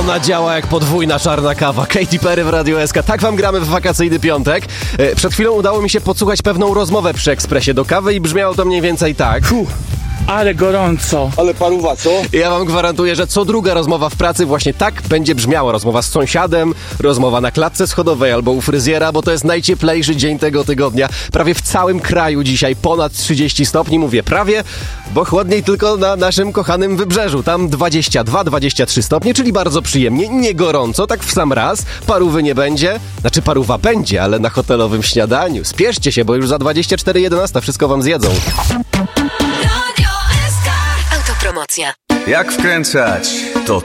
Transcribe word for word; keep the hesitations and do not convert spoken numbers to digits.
Ona działa jak podwójna czarna kawa. Katy Perry w Radiu S K. Tak wam gramy w wakacyjny piątek. Przed chwilą udało mi się podsłuchać pewną rozmowę przy ekspresie do kawy i brzmiało to mniej więcej tak. Fuh, ale gorąco. Ale paruwa, co? Ja wam gwarantuję, że co druga rozmowa w pracy właśnie tak będzie brzmiała. Rozmowa z sąsiadem, rozmowa na klatce schodowej albo u fryzjera, bo to jest najcieplejszy dzień tego tygodnia. Prawie w całym kraju dzisiaj ponad trzydzieści stopni. Mówię prawie, bo chłodniej tylko na naszym kochanym Wybrzeżu. Tam dwadzieścia dwa dwadzieścia trzy stopnie, czyli bardzo przyjemnie, nie gorąco, tak w sam raz. Parówy nie będzie. Znaczy parówa będzie, ale na hotelowym śniadaniu. Spieszcie się, bo już za dwadzieścia cztery jedenaście wszystko wam zjedzą. Autopromocja. Jak wkręcać? To